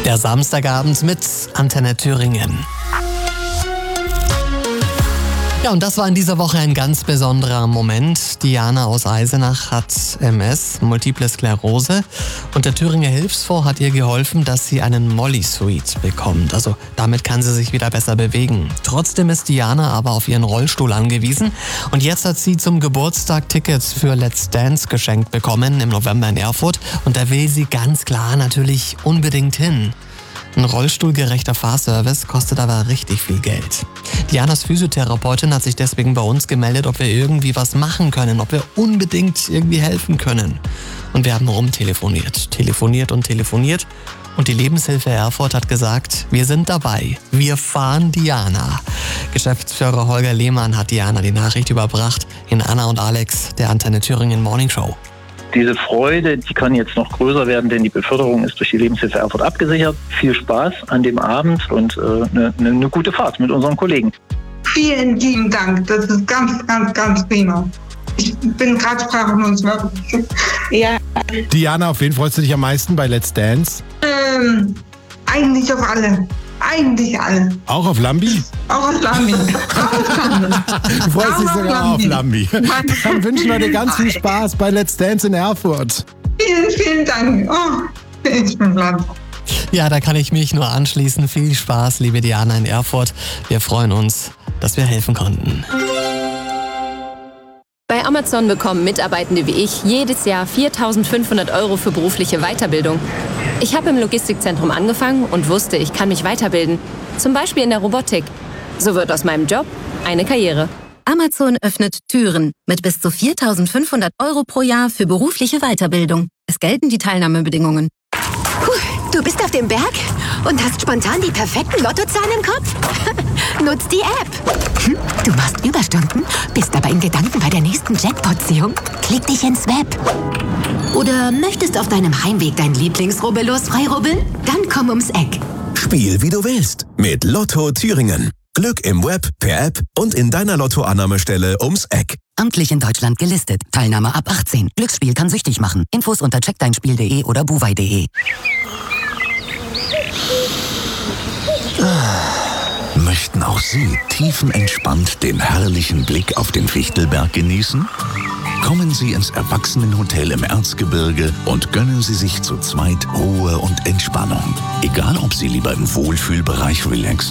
Der Samstagabend mit Antenne Thüringen. Ja, und das war in dieser Woche ein ganz besonderer Moment. Diana aus Eisenach hat MS, Multiple Sklerose. Und der Thüringer Hilfsfonds hat ihr geholfen, dass sie einen Molly-Suite bekommt. Also damit kann sie sich wieder besser bewegen. Trotzdem ist Diana aber auf ihren Rollstuhl angewiesen. Und jetzt hat sie zum Geburtstag Tickets für Let's Dance geschenkt bekommen im November in Erfurt. Und da will sie ganz klar natürlich unbedingt hin. Ein rollstuhlgerechter Fahrservice kostet aber richtig viel Geld. Dianas Physiotherapeutin hat sich deswegen bei uns gemeldet, ob wir irgendwie was machen können, ob wir unbedingt irgendwie helfen können. Und wir haben rumtelefoniert, telefoniert. Und die Lebenshilfe Erfurt hat gesagt, wir sind dabei, wir fahren Diana. Geschäftsführer Holger Lehmann hat Diana die Nachricht überbracht in Anna und Alex, der Antenne Thüringen Morning Show. Diese Freude, die kann jetzt noch größer werden, denn die Beförderung ist durch die Lebenshilfe Erfurt abgesichert. Viel Spaß an dem Abend und eine gute Fahrt mit unseren Kollegen. Vielen lieben Dank, das ist ganz prima. Ich bin gerade sprachlos. Ja. Diana, auf wen freust du dich am meisten bei Let's Dance? Eigentlich auf alle. Eigentlich alle. Auch auf Lambi? Auch auf Lambi. Du freust dich sogar auf Lambi. Dann wünschen wir dir ganz viel Spaß bei Let's Dance in Erfurt. Vielen Dank. Oh, ich bin blank. Ja, da kann ich mich nur anschließen. Viel Spaß, liebe Diana in Erfurt. Wir freuen uns, dass wir helfen konnten. Bei Amazon bekommen Mitarbeitende wie ich jedes Jahr 4.500 € für berufliche Weiterbildung. Ich habe im Logistikzentrum angefangen und wusste, ich kann mich weiterbilden. Zum Beispiel in der Robotik. So wird aus meinem Job eine Karriere. Amazon öffnet Türen mit bis zu 4.500 € pro Jahr für berufliche Weiterbildung. Es gelten die Teilnahmebedingungen. Du bist auf dem Berg und hast spontan die perfekten Lottozahlen im Kopf? Nutz die App. Du machst Überstunden, bist aber in Gedanken bei der nächsten Jackpot-Ziehung. Klick dich ins Web. Oder möchtest auf deinem Heimweg dein Lieblingsrubbellos freirubbeln? Dann komm ums Eck. Spiel wie du willst mit Lotto Thüringen. Glück im Web, per App und in deiner Lottoannahmestelle ums Eck. Amtlich in Deutschland gelistet. Teilnahme ab 18. Glücksspiel kann süchtig machen. Infos unter checkdeinspiel.de oder buwei.de. Möchten auch Sie tiefenentspannt den herrlichen Blick auf den Fichtelberg genießen? Kommen Sie ins Erwachsenenhotel im Erzgebirge und gönnen Sie sich zu zweit Ruhe und Entspannung. Egal, ob Sie lieber im Wohlfühlbereich relaxen